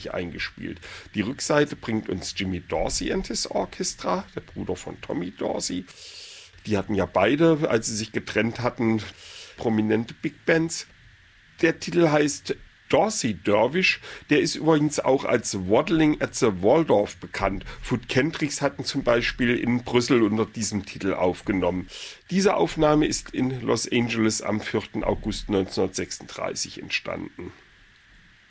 eingespielt. Die Rückseite bringt uns Jimmy Dorsey and his Orchestra, der Bruder von Tommy Dorsey. Die hatten ja beide, als sie sich getrennt hatten, prominente Big Bands. Der Titel heißt Dorsey Dervish, der ist übrigens auch als Waddling at the Waldorf bekannt. Foot Kendricks hatten zum Beispiel in Brüssel unter diesem Titel aufgenommen. Diese Aufnahme ist in Los Angeles am 4. August 1936 entstanden.